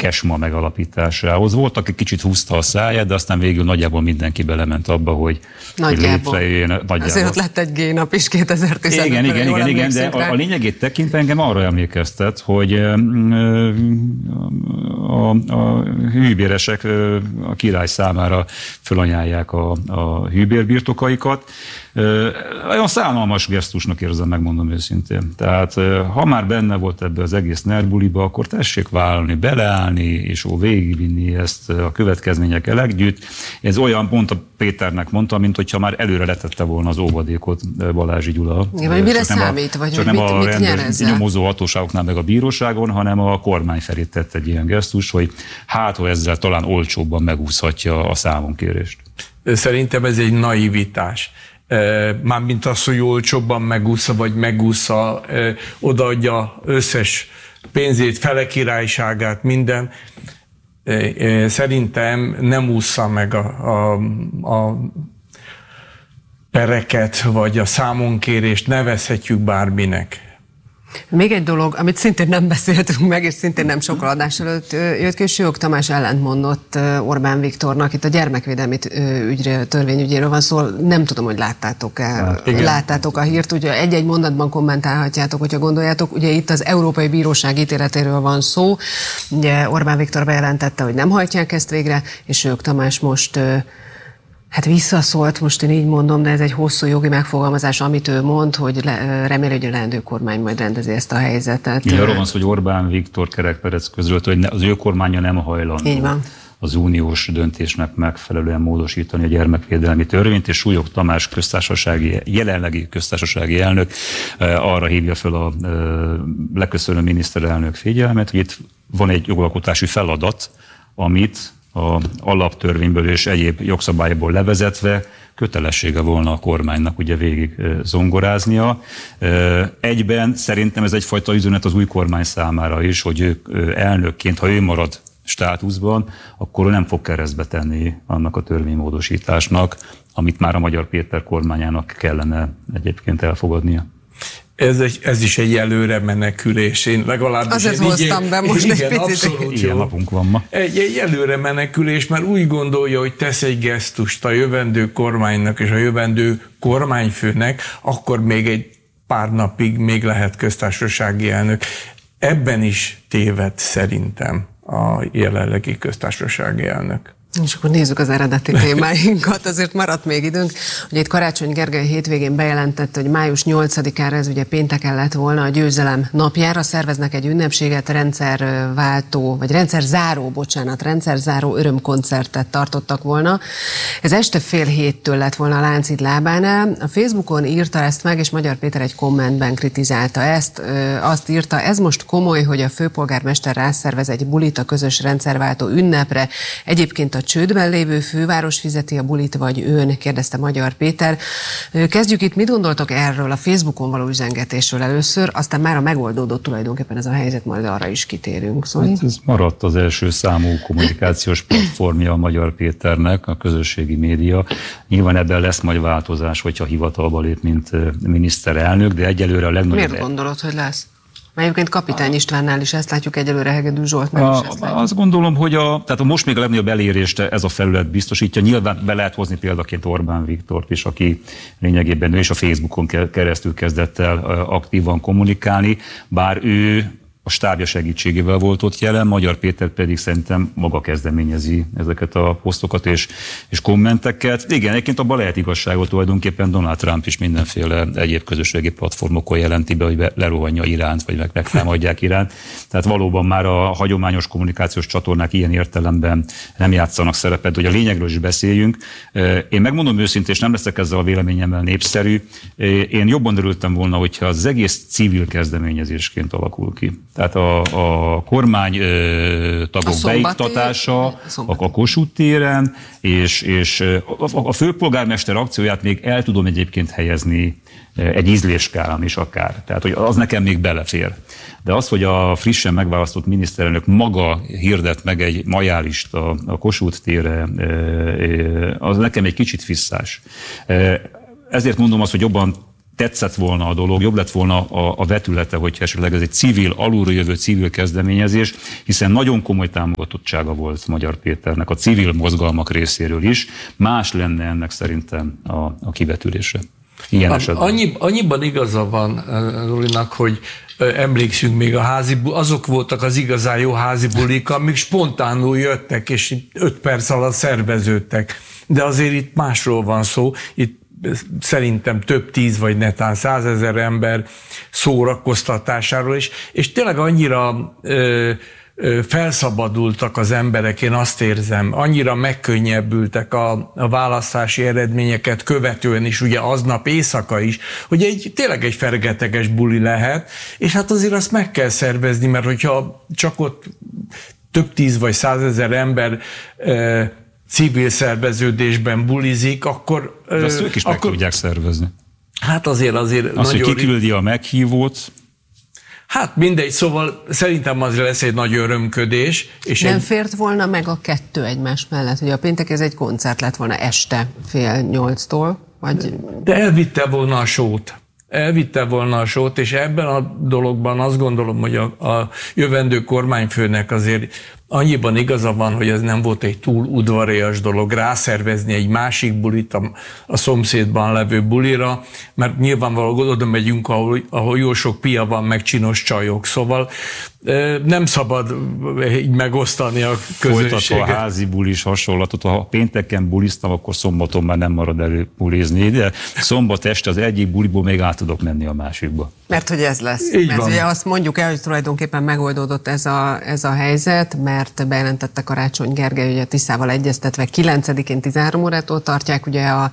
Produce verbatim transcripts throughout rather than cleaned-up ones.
Kesma megalapításához. Volt, aki kicsit húzta a száját, de aztán végül nagyjából mindenki belement abba, hogy létrejöjjön. Azért ott lett egy G-nap is kétezer-tizenötben. Igen, igen, igen, igen, de a, a lényegét tekintve engem arra emlékeztet, hogy a, a hűbéresek a király számára fölajánlják a, a hűbérbirtokaikat. Olyan szánalmas gesztusnak érzem, megmondom őszintén. Tehát ha már benne volt ebbe az egész nerbuliba, akkor tessék vállalni, beleállni, és ó, végigvinni ezt a következményekkel együtt. Ez olyan, pont a Péternek mondta, mint hogyha már előre letette volna az óvadékot Balázsi Gyula. Igen, vagy mire számít? A, vagy csak nem mit, a rendes nyomozó hatóságoknál meg a bíróságon, hanem a kormány felé tett egy ilyen gesztus, hogy hát, ha ezzel talán olcsóbban megúszhatja a számonkérést. Szerintem ez egy naivitás. Mármint az, hogy olcsóbban megúszza, vagy megúszza, odaadja összes pénzét, fele királyságát, minden. Szerintem nem ússza meg a, a, a pereket, vagy a számonkérést, nevezhetjük bárminek. Még egy dolog, amit szintén nem beszéltünk meg, és szintén nem sokkal adás előtt jött ki, Sőjog Tamás ellentmondott Orbán Viktornak, itt a gyermekvédelmi ügyre, törvényügyéről van szó, nem tudom, hogy láttátok-e, hát, láttátok a hírt, ugye egy-egy mondatban kommentálhatjátok, hogyha gondoljátok, ugye itt az Európai Bíróság ítéletéről van szó, ugye Orbán Viktor bejelentette, hogy nem hajtják ezt végre, és Sőjog Tamás most hát visszaszólt, most én így mondom, de ez egy hosszú jogi megfogalmazás, amit ő mond, hogy le, reméli, hogy a leendő kormány majd rendezi ezt a helyzetet. Igen, arról van szó, hogy Orbán Viktor Kerek Perec közölte, hogy az ő kormánya nem hajlandó az uniós döntésnek megfelelően módosítani a gyermekvédelmi törvényt, és Sőjog Tamás köztársasági, jelenlegi köztársasági elnök arra hívja fel a leköszönő miniszterelnök figyelmet, hogy itt van egy jogalkotási feladat, amit a alaptörvényből és egyéb jogszabályból levezetve kötelessége volna a kormánynak ugye végig zongoráznia. Egyben szerintem ez egyfajta üzenet az új kormány számára is, hogy ők elnökként, ha ő marad státuszban, akkor nem fog keresztbe tenni annak a törvénymódosításnak, amit már a Magyar Péter kormányának kellene egyébként elfogadnia. Ez, egy, ez is egy előre menekülés. Én legalábbis... Azért hoztam így, be most igen, egy picit. Abszolút ilyen napunk van ma. Egy, egy előre menekülés, mert úgy gondolja, hogy tesz egy gesztust a jövendő kormánynak és a jövendő kormányfőnek, akkor még egy pár napig még lehet köztársasági elnök. Ebben is téved szerintem a jelenlegi köztársasági elnök. És akkor nézzük az eredeti témáinkat, azért maradt még időnk. Ugye itt Karácsony Gergely hétvégén bejelentette, hogy május nyolcadikára, ez ugye pénteken lett volna, a győzelem napjára szerveznek egy ünnepséget, rendszerváltó, vagy rendszerzáró, bocsánat, rendszerzáró örömkoncertet tartottak volna. Ez este fél héttől lett volna a Lánchíd lábánál. A Facebookon írta ezt meg, és Magyar Péter egy kommentben kritizálta ezt. Azt írta, ez most komoly, hogy a főpolgármester rászervez egy bulit a közös rendszerváltó ünnepre. Egyébként a csődben lévő főváros fizeti a bulit, vagy ön, kérdezte Magyar Péter. Kezdjük itt, mit gondoltok erről a Facebookon való üzengetésről először, aztán már a megoldódott tulajdonképpen ez a helyzet, majd arra is kitérünk. Szóval... Hát ez maradt az első számú kommunikációs platformja a Magyar Péternek, a közösségi média. Nyilván ebben lesz majd változás, hogyha hivatalba lép, mint miniszterelnök, de egyelőre a legnagyobb... Miért gondolod, hogy lesz? Mert egyébként Kapitány Istvánnál is ezt látjuk, egyelőre Hegedű Zsoltnál is ezt látjuk. Azt gondolom, hogy a, tehát a most még a legnagyobb elérést ez a felület biztosítja. Nyilván be lehet hozni példaként Orbán Viktort is, aki lényegében ő is a Facebookon keresztül kezdett el aktívan kommunikálni, bár ő a stábja segítségével volt ott jelen, Magyar Péter pedig szerintem maga kezdeményezi ezeket a posztokat és, és kommenteket. Igen, egyébként abban lehet igazságot, tulajdonképpen Donald Trump is mindenféle egyéb közösségi platformokon jelenti be, hogy lerohanja Iránt, vagy meg megtámadják Iránt. Tehát valóban már a hagyományos kommunikációs csatornák ilyen értelemben nem játszanak szerepet, hogy a lényegről is beszéljünk. Én megmondom őszintén, és nem leszek ezzel a véleményemmel népszerű, én jobban örültem volna, hogyha az egész civil kezdeményezésként alakul ki. Tehát a, a kormány ö, tagok a beiktatása a, a Kossuth téren, és, és a, a főpolgármester akcióját még el tudom egyébként helyezni egy ízléskálán is akár. Tehát, hogy az nekem még belefér. De az, hogy a frissen megválasztott miniszterelnök maga hirdet meg egy majálist a, a Kossuth térre, az nekem egy kicsit visszás. Ezért mondom azt, hogy jobban tetszett volna a dolog, jobb lett volna a, a vetülete, hogyha esetleg ez egy civil, alulról jövő civil kezdeményezés, hiszen nagyon komoly támogatottsága volt Magyar Péternek a civil mozgalmak részéről is. Más lenne ennek szerintem a, a kivetülése. Ilyen esetben. Annyi, annyiban igaza van Zolinak, hogy emlékszünk még a házi, azok voltak az igazán jó házi bulik, amik spontánul jöttek, és öt perc alatt szerveződtek. De azért itt másról van szó, itt szerintem több tíz vagy netán százezer ember szórakoztatásáról, és, és tényleg annyira ö, ö, felszabadultak az emberek, én azt érzem, annyira megkönnyebbültek a, a választási eredményeket követően is, ugye aznap éjszaka is, hogy egy, tényleg egy fergeteges buli lehet, és hát azért azt meg kell szervezni, mert hogyha csak ott több tíz vagy százezer ember ö, civil szerveződésben bulizik, akkor... De azt ők is akkor, meg tudják szervezni. Hát azért azért azt, nagyon... hogy kiküldi a meghívót... Hát mindegy, szóval szerintem az lesz egy nagy örömködés. És nem egy... fért volna meg a kettő egymás mellett? Ugye a péntek ez egy koncert lett volna este fél nyolctól, vagy... De elvitte volna a sót. Elvitte volna a sót, és ebben a dologban azt gondolom, hogy a, a jövendő kormányfőnek azért annyiban igaza van, hogy ez nem volt egy túl udvarias dolog rászervezni egy másik bulit a, a szomszédban levő bulira, mert nyilvánvalóan oda megyünk, ahol, ahol jó sok pia van, meg csinos csajok, szóval nem szabad így megosztani a közönséget. Folytatva a házi bulis hasonlatot, ha pénteken buliztam, akkor szombaton már nem marad elő bulizni, de szombat este az egyik buliból még át tudok menni a másikba. Mert hogy ez lesz. Így mert van. ugye azt mondjuk el, hogy tulajdonképpen megoldódott ez a, ez a helyzet, mert bejelentette Karácsony Gergely, hogy a Tiszával egyeztetve kilencedikén tizenhárom órától tartják ugye a,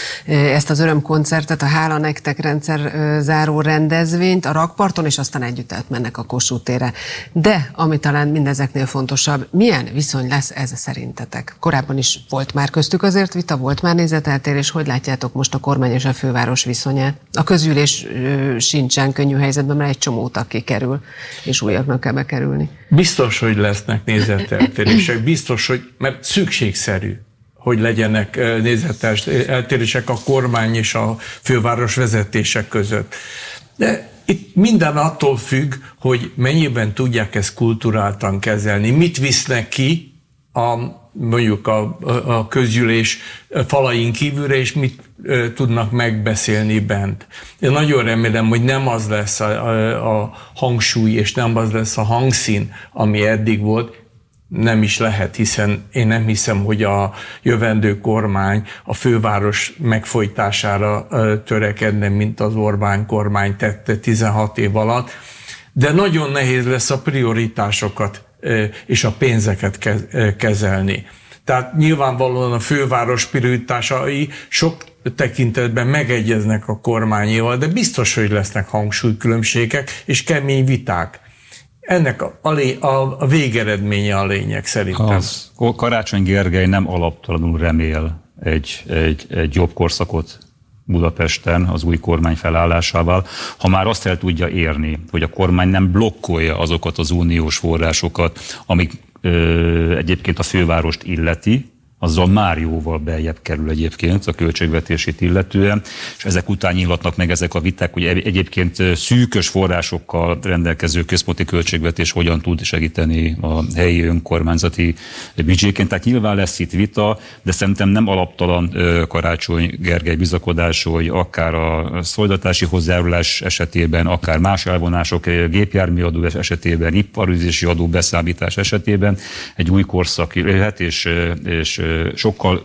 ezt az örömkoncertet, a Hála nektek rendszer záró rendezvényt a rakparton, és aztán együtt mennek a Kossuth térre. De, ami talán mindezeknél fontosabb, milyen viszony lesz ez szerintetek? Korábban is volt már köztük azért vita, volt már nézeteltérés, hogy látjátok most a kormány és a főváros viszonyát? A közgyűlés sincsen könnyű helyzetben, mert egy csomó tag kikerül, és újaknak kell bekerülni. Biztos, hogy lesznek nézeteltérések, biztos, hogy, mert szükségszerű, hogy legyenek nézeteltérések a kormány és a főváros vezetések között. De itt minden attól függ, hogy mennyiben tudják ezt kulturáltan kezelni, mit visznek ki a, mondjuk a, a közgyűlés falain kívülre, és mit e, tudnak megbeszélni bent. Én nagyon remélem, hogy nem az lesz a, a, a hangsúly, és nem az lesz a hangszín, ami eddig volt, nem is lehet, hiszen én nem hiszem, hogy a jövendő kormány a főváros megfojtására törekedne, mint az Orbán kormány tette tizenhat év alatt, de nagyon nehéz lesz a prioritásokat és a pénzeket kezelni. Tehát nyilvánvalóan a főváros prioritásai sok tekintetben megegyeznek a kormányéval, de biztos, hogy lesznek hangsúlykülönbségek és kemény viták. Ennek a, a, a végeredménye a lényeg szerintem. Az, Karácsony Gergely nem alaptalanul remél egy, egy, egy jobb korszakot Budapesten az új kormány felállásával, ha már azt el tudja érni, hogy a kormány nem blokkolja azokat az uniós forrásokat, amik ö, egyébként a fővárost illeti, azzal már jóval beljebb kerül egyébként a költségvetését illetően, és ezek után nyílatnak meg ezek a viták, hogy egyébként szűkös forrásokkal rendelkező központi költségvetés hogyan tud segíteni a helyi önkormányzati büdzséként. Tehát nyilván lesz itt vita, de szerintem nem alaptalan Karácsony Gergely bizakodás, hogy akár a szolidaritási hozzájárulás esetében, akár más elvonások, gépjárműadó esetében, iparüzési adó beszámítás esetében egy új korszak jöhet, és, és sokkal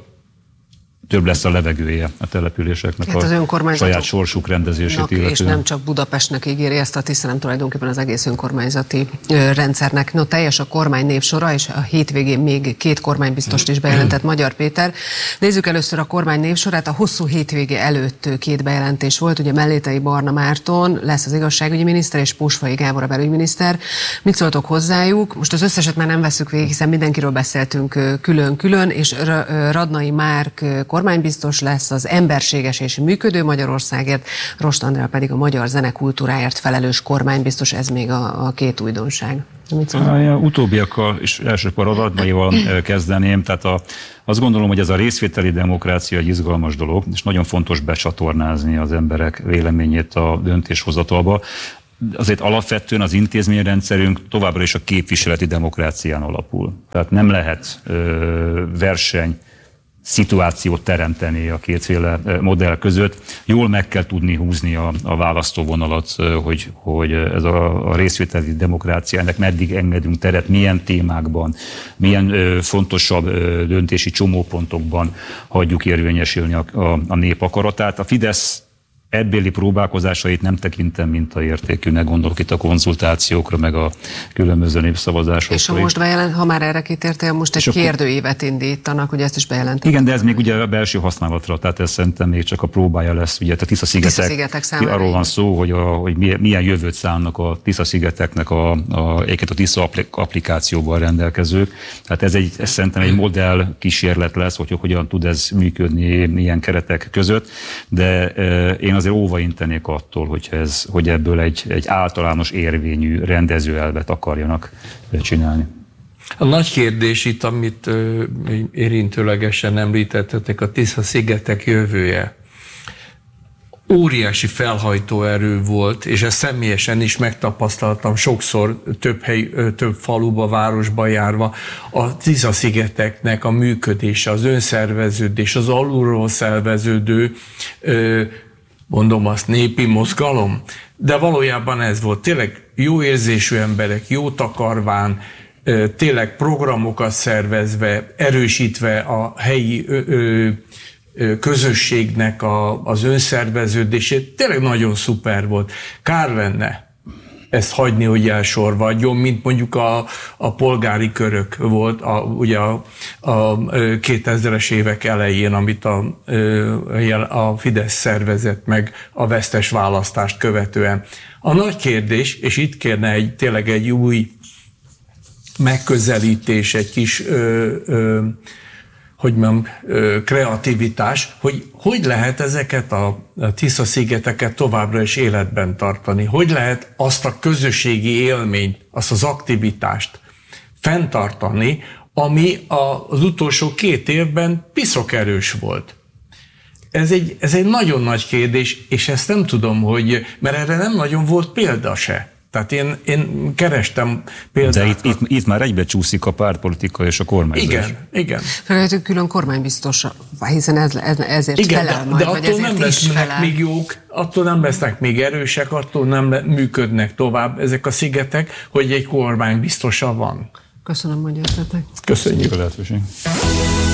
több lesz a levegője a településeknek, hát a saját sorsuk rendezését illetően. És nem csak Budapestnek ígéri ezt a tiszt, hanem tulajdonképpen az egész önkormányzati ö, rendszernek. No, teljes a kormány névsora, és a hétvégén még két kormánybiztost is bejelentett Magyar Péter. Nézzük először a kormány névsorát. A hosszú hétvége előtt két bejelentés volt. Ugye Mellétei Barna Márton lesz az igazságügyi miniszter, és Pósfai Gábor a belügyminiszter. Mit szóltok hozzájuk? Most az összeset már nem veszük végig, hiszen mindenkiről beszéltünk külön-külön, és Radnai Márk kormánybiztos lesz, az emberséges és működő Magyarországért, Rost Andrea pedig a magyar zene kultúráért felelős kormánybiztos, ez még a, a két újdonság. A utóbbiakkal és elsőkor adatbaival kezdeném, tehát a, azt gondolom, hogy ez a részvételi demokrácia egy izgalmas dolog, és nagyon fontos becsatornázni az emberek véleményét a döntéshozatalba. Azért alapvetően az intézményrendszerünk továbbra is a képviseleti demokrácián alapul. Tehát nem lehet ö, verseny, szituációt teremteni a kétféle modell között. Jól meg kell tudni húzni a, a választóvonalat, hogy, hogy ez a, a részvételi demokrácia, ennek meddig engedünk teret, milyen témákban, milyen ö, fontosabb ö, döntési csomópontokban hagyjuk érvényesülni a, a, a nép akaratát. A Fidesz ebbéli próbálkozásait nem tekintem mintaértékűnek, gondolok itt a konzultációkra, meg a különböző népszavazásokra. És ha most bejelent, ha már erre kitértél, most egy kérdőívet indítanak, ugye ezt is bejelentették. Igen, de ez még ugye a belső használatra, tehát ez szerintem még csak a próbája lesz. Ugye, tehát Tisza-szigetek, arról van szó, hogy, a, hogy milyen jövőt szánnak a Tisza-szigeteknek a, a, a Tisza applikációval rendelkezők. Tehát ez, egy, ez szerintem egy modell kísérlet lesz, hogy hogyan tud ez működni ilyen keretek között, de e, én azért óva intenék attól, hogy, ez, hogy ebből egy, egy általános érvényű rendezőelvet akarjanak csinálni. A nagy kérdés itt, amit ö, érintőlegesen említettetek, a Tisza-szigetek jövője. Óriási felhajtóerő volt, és ezt személyesen is megtapasztaltam sokszor több, hely, több faluba, városba járva, a Tisza-szigeteknek a működése, az önszerveződés, az alulról szerveződő, ö, mondom azt, népi mozgalom, de valójában ez volt. Tényleg jó érzésű emberek, jó takarván, tényleg programokat szervezve, erősítve a helyi ö, ö, ö, közösségnek a, az önszerveződését. Tényleg nagyon szuper volt. Kár lenne ezt hagyni, hogy elsorvadjon, mint mondjuk a, a polgári körök volt, a, ugye a, a kétezres évek elején, amit a, a Fidesz szervezett meg a vesztes választást követően. A nagy kérdés, és itt kérne egy, tényleg egy új megközelítés, egy kis ö, ö, hogy mondjam, kreativitás, hogy hogy lehet ezeket a Tisza-szigeteket továbbra is életben tartani, hogy lehet azt a közösségi élményt, azt az aktivitást fenntartani, ami az utolsó két évben piszok erős volt. Ez egy, ez egy nagyon nagy kérdés, és ezt nem tudom, hogy, mert erre nem nagyon volt példa se. Tehát én, én kerestem például. De itt, itt, itt már egybe csúszik a pártpolitika és a kormányzás. Igen, igen. Felejtő külön kormánybiztos, hiszen ez, ez, ezért igen, felel de, majd, de vagy attól nem lesznek még jók, attól nem lesznek még erősek, attól nem működnek tovább ezek a szigetek, hogy egy kormánybiztosa van. Köszönöm, hogy jöttetek. Köszönjük. Köszönjük a lehetőség.